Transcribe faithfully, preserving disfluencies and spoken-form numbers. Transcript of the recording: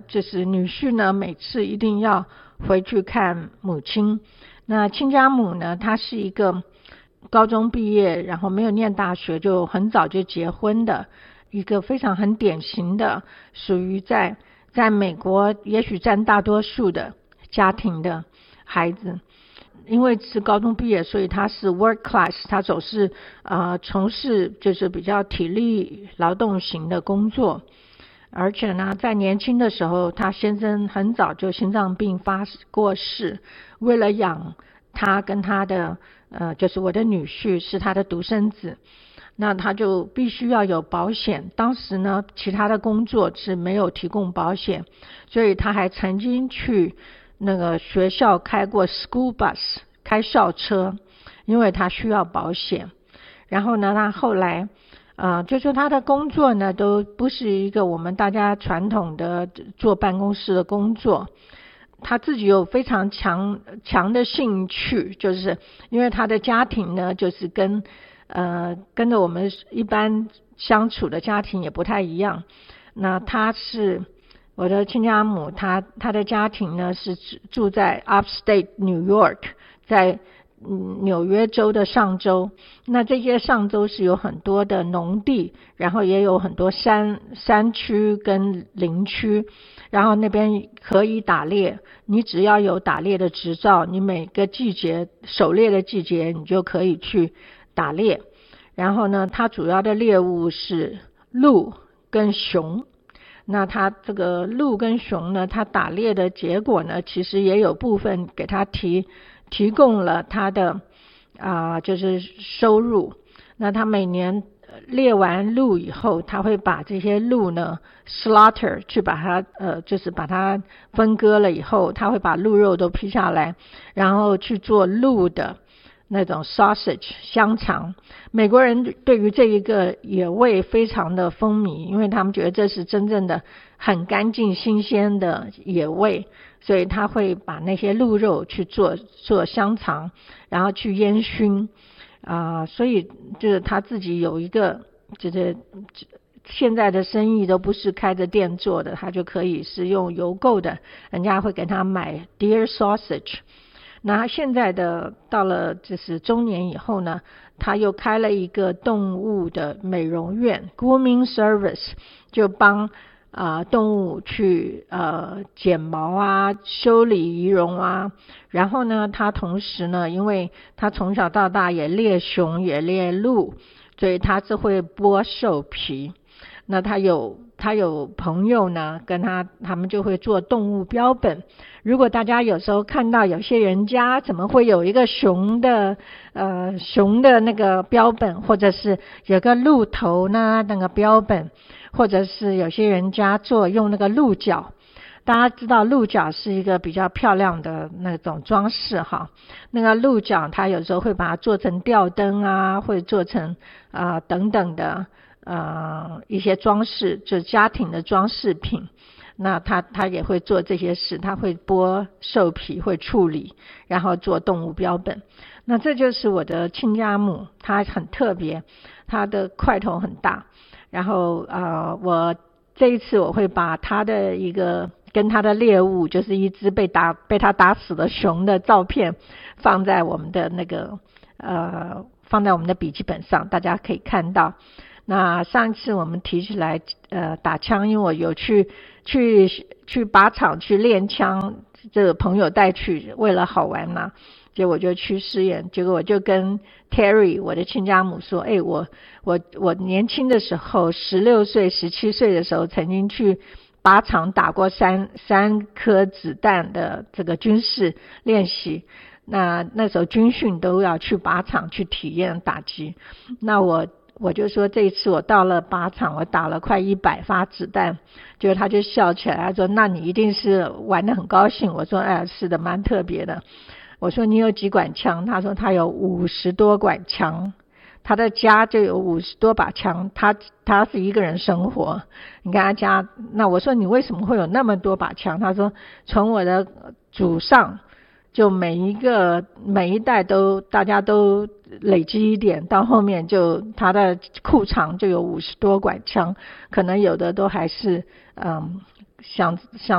就是女婿呢每次一定要回去看母亲。那亲家母呢，她是一个高中毕业，然后没有念大学，就很早就结婚的一个非常很典型的，属于在在美国也许占大多数的家庭的孩子。因为是高中毕业，所以他是 work class， 他总是呃从事就是比较体力劳动型的工作。而且呢，在年轻的时候，他先生很早就心脏病发过世，为了养他跟他的呃，就是我的女婿是他的独生子，那他就必须要有保险。当时呢，其他的工作是没有提供保险，所以他还曾经去那个学校开过 school bus， 开校车，因为他需要保险。然后呢，他后来呃，就说他的工作呢，都不是一个我们大家传统的坐办公室的工作。他自己有非常强强的兴趣，就是因为他的家庭呢，就是跟呃跟着我们一般相处的家庭也不太一样。那他是我的亲家母，他他的家庭呢是住在 Upstate New York， 在纽约州的上州。那这些上州是有很多的农地，然后也有很多山山区跟林区，然后那边可以打猎，你只要有打猎的执照，你每个季节狩猎的季节你就可以去打猎。然后呢，它主要的猎物是鹿跟熊。那他这个鹿跟熊呢，他打猎的结果呢，其实也有部分给他提提供了他的啊、呃，就是收入。那他每年猎完鹿以后，他会把这些鹿呢 slaughter， 去把它呃，就是把它分割了以后，他会把鹿肉都劈下来，然后去做鹿的那种 sausage 香肠。美国人对于这一个野味非常的风靡，因为他们觉得这是真正的很干净新鲜的野味，所以他会把那些鹿肉去做做香肠，然后去烟熏啊、呃，所以就是他自己有一个就是现在的生意都不是开着店做的，他就可以是用邮购的，人家会给他买 deer sausage。那现在的到了就是中年以后呢，他又开了一个动物的美容院 grooming service， 就帮啊、呃、动物去呃剪毛啊，修理仪容啊。然后呢，他同时呢，因为他从小到大也猎熊也猎鹿，所以他是会剥兽皮。那他有他有朋友呢，跟他他们就会做动物标本。如果大家有时候看到有些人家怎么会有一个熊的呃熊的那个标本，或者是有个鹿头呢那个标本，或者是有些人家做用那个鹿角。大家知道鹿角是一个比较漂亮的那种装饰哈，那个鹿角它有时候会把它做成吊灯啊，或者做成啊、呃、等等的呃一些装饰，就家庭的装饰品。那他他也会做这些事，他会剥兽皮，会处理，然后做动物标本。那这就是我的亲家母，她很特别，她的块头很大。然后呃，我这一次我会把她的一个跟她的猎物，就是一只被打被她打死的熊的照片，放在我们的那个呃放在我们的笔记本上，大家可以看到。那上一次我们提起来呃打枪，因为我有去去去靶场去练枪，这个朋友带去，为了好玩嘛，结果我就去试验。结果我就跟 Terry 我的亲家母说，哎，我我我年轻的时候十六岁十七岁的时候曾经去靶场打过三三颗子弹的这个军事练习。那那时候军训都要去靶场去体验打击。那我我就说这一次我到了靶场，我打了快一百发子弹。结果他就笑起来，他说那你一定是玩得很高兴。我说哎，是的，蛮特别的。我说你有几管枪？他说他有五十多管枪，他的家就有五十多把枪，他他是一个人生活。你看他家，那我说你为什么会有那么多把枪？他说从我的祖上，就每一个每一代都大家都累积一点，到后面就他的库藏就有五十多管枪，可能有的都还是嗯像像